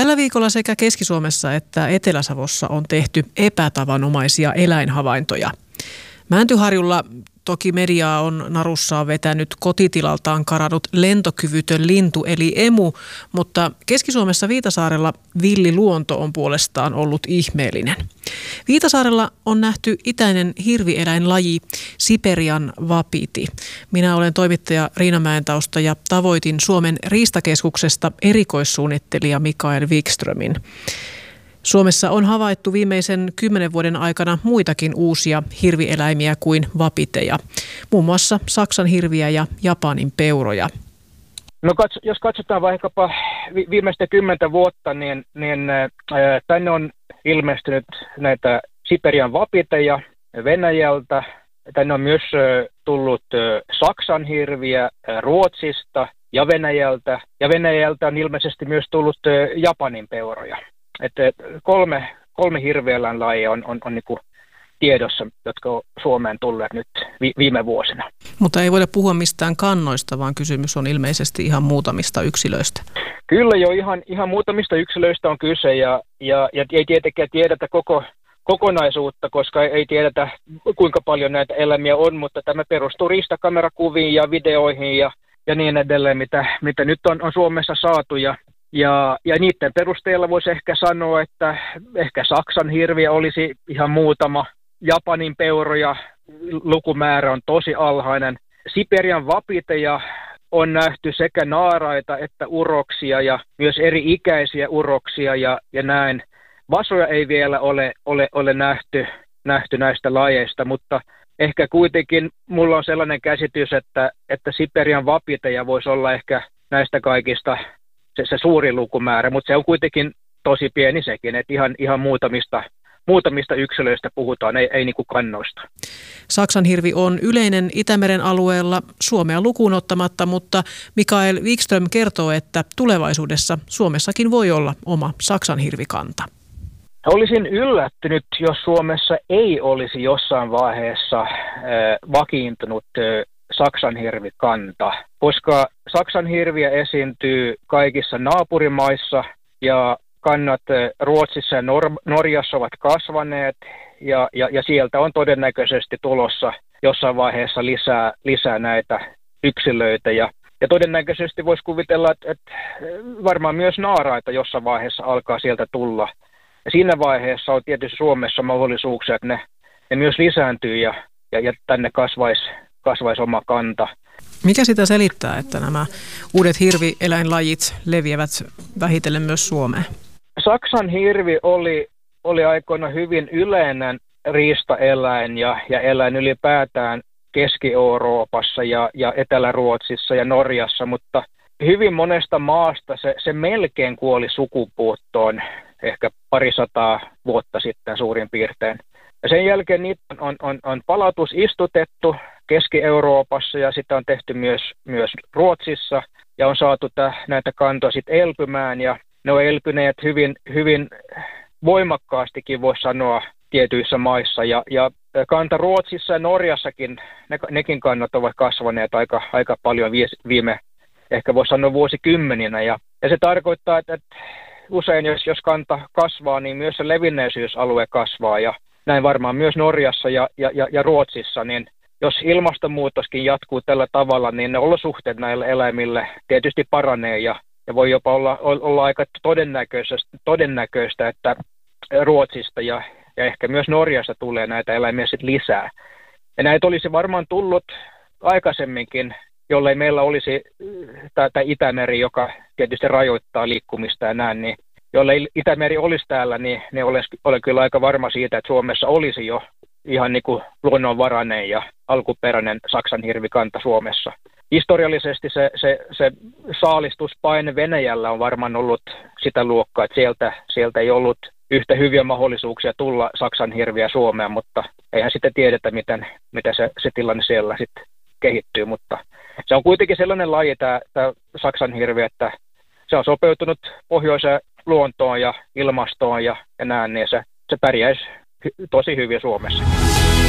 Tällä viikolla sekä Keski-Suomessa että Etelä-Savossa on tehty epätavanomaisia eläinhavaintoja. Mäntyharjulla toki mediaa on narussaan vetänyt kotitilaltaan karannut lentokyvytön lintu eli emu, mutta Keski-Suomessa Viitasaarella villiluonto on puolestaan ollut ihmeellinen. Viitasaarella on nähty itäinen hirvieläinlaji Siperian vapiti. Minä olen toimittaja Riina Mäentausta ja tavoitin Suomen riistakeskuksesta erikoissuunnittelija Mikael Wikströmin. Suomessa on havaittu viimeisen 10 vuoden aikana muitakin uusia hirvieläimiä kuin vapiteja, muun muassa Saksan hirviä ja Japanin peuroja. No jos katsotaan vaikkapa viimeistä 10 vuotta, niin tänne on ilmestynyt näitä Siperian vapiteja Venäjältä. Tänne on myös tullut Saksan hirviä Ruotsista ja Venäjältä. Ja Venäjältä on ilmeisesti myös tullut Japanin peuroja. Että kolme hirvieläinlajia on niin kuin tiedossa, jotka on Suomeen tulleet nyt viime vuosina. Mutta ei voida puhua mistään kannoista, vaan kysymys on ilmeisesti ihan muutamista yksilöistä. Kyllä jo ihan muutamista yksilöistä on kyse ja ei tietenkään tiedetä kokonaisuutta, koska ei tiedetä kuinka paljon näitä eläimiä on, mutta tämä perustuu riistakamerakuviin ja videoihin ja niin edelleen, mitä nyt on Suomessa saatu ja niiden perusteella voisi ehkä sanoa, että ehkä Saksan hirviä olisi ihan muutama. Japanin peuroja lukumäärä on tosi alhainen. Siperian vapiteja on nähty sekä naaraita että uroksia ja myös eri ikäisiä uroksia ja näin. Vasoja ei vielä ole nähty näistä lajeista, mutta ehkä kuitenkin mulla on sellainen käsitys, että Siperian vapiteja voisi olla ehkä näistä kaikista se suuri lukumäärä, mutta se on kuitenkin tosi pieni sekin, että ihan muutamista yksilöistä puhutaan, ei niin kuin kannoista. Saksan hirvi on yleinen Itämeren alueella Suomea lukuun ottamatta, mutta Mikael Wikström kertoo, että tulevaisuudessa Suomessakin voi olla oma Saksan hirvikanta. Olisin yllättynyt, jos Suomessa ei olisi jossain vaiheessa vakiintunut Saksan hirvikanta, koska Saksan hirviä esiintyy kaikissa naapurimaissa ja kannat Ruotsissa ja Norjassa ovat kasvaneet ja sieltä on todennäköisesti tulossa jossain vaiheessa lisää näitä yksilöitä ja todennäköisesti voisi kuvitella, että varmaan myös naaraita jossain vaiheessa alkaa sieltä tulla. Ja siinä vaiheessa on tietysti Suomessa mahdollisuuksia, että ne myös lisääntyy ja tänne kasvaisi oma kanta. Mikä sitä selittää, että nämä uudet hirvieläinlajit leviävät vähitellen myös Suomeen? Saksan hirvi oli aikoina hyvin yleinen riistaeläin ja eläin ylipäätään Keski-Euroopassa ja Etelä-Ruotsissa ja Norjassa, mutta hyvin monesta maasta se melkein kuoli sukupuuttoon ehkä 200 vuotta sitten suurin piirtein. Ja sen jälkeen niitä on palautusistutettu Keski-Euroopassa ja sitä on tehty myös Ruotsissa ja on saatu näitä kantoja sitten elpymään ja ne on elpyneet hyvin voimakkaastikin, voisi sanoa, tietyissä maissa ja kanta Ruotsissa ja Norjassakin, nekin kannat ovat kasvaneet aika paljon viime, ehkä voisi sanoa vuosikymmeninä ja se tarkoittaa, että usein jos kanta kasvaa, niin myös se levinneisyysalue kasvaa ja näin varmaan myös Norjassa ja Ruotsissa, niin jos ilmastonmuutoskin jatkuu tällä tavalla, niin ne olosuhteet näille eläimille tietysti paranee ja voi jopa olla aika todennäköistä, että Ruotsista ja ehkä myös Norjasta tulee näitä eläimiä sitten lisää. Ja näitä olisi varmaan tullut aikaisemminkin, jollei meillä olisi tämä Itämeri, joka tietysti rajoittaa liikkumista ja näin, niin jollei Itämeri olisi täällä, niin olen kyllä aika varma siitä, että Suomessa olisi jo ihan niin kuin luonnonvarainen ja alkuperäinen Saksan hirvikanta Suomessa. Historiallisesti se saalistuspaine Venäjällä on varmaan ollut sitä luokkaa, että sieltä ei ollut yhtä hyviä mahdollisuuksia tulla Saksan hirviä Suomeen, mutta eihän sitten tiedetä, miten se tilanne siellä sitten kehittyy, mutta se on kuitenkin sellainen laji, tämä Saksan hirvi, että se on sopeutunut pohjoiseen luontoon ja ilmastoon ja näin, niin se pärjäisi tosi hyvin Suomessa.